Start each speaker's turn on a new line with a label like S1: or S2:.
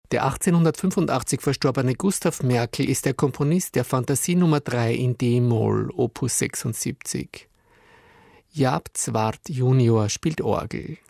S1: Der 1885 verstorbene Gustav Merkel ist der Komponist der Fantasie Nummer 3 in D-Moll, Opus 76. Jaap Zwart Junior spielt Orgel.